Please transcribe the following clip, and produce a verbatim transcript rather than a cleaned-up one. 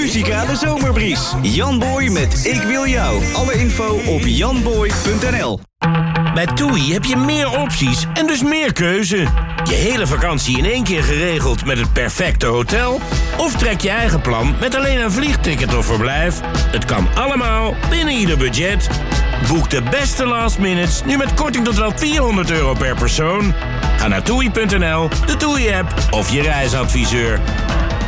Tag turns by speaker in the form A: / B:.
A: muzikale zomerbries. Jan Boy met Ik Wil Jou. Alle info op janboy punt n l.
B: Bij TUI heb je meer opties en dus meer keuze. Je hele vakantie in één keer geregeld met het perfecte hotel? Of trek je eigen plan met alleen een vliegticket of verblijf? Het kan allemaal binnen ieder budget. Boek de beste last minutes nu met korting tot wel vierhonderd euro per persoon. Ga naar toei punt n l, de TUI-app of je reisadviseur.